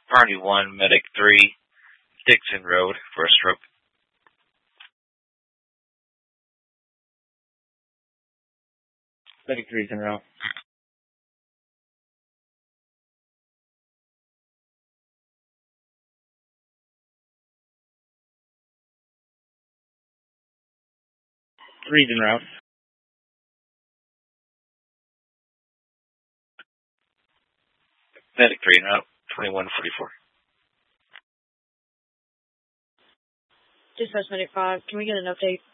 Party 1, Medic 3, Dixon Road for a stroke. Medic 3's en route. Three's en route. Medic 3 en route, 2144. Dispatch Medic 5, can we get an update